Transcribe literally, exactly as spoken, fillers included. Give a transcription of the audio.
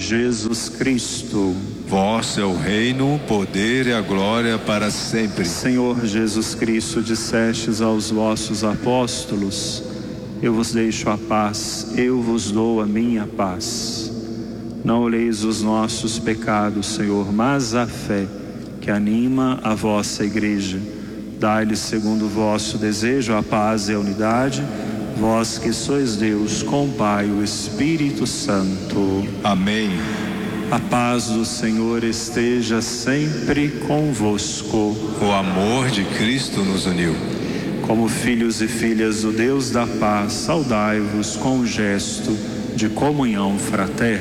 Jesus Cristo. Vosso é o reino, o poder e a glória para sempre. Senhor Jesus Cristo, dissestes aos vossos apóstolos: eu vos deixo a paz, eu vos dou a minha paz. Não olheis os nossos pecados, Senhor, mas a fé que anima a vossa igreja. Dai-lhes, segundo o vosso desejo, a paz e a unidade, vós que sois Deus, com o Pai e o Espírito Santo. Amém. A paz do Senhor esteja sempre convosco. O amor de Cristo nos uniu. Como filhos e filhas do Deus da paz, saudai-vos com um gesto de comunhão fraterna.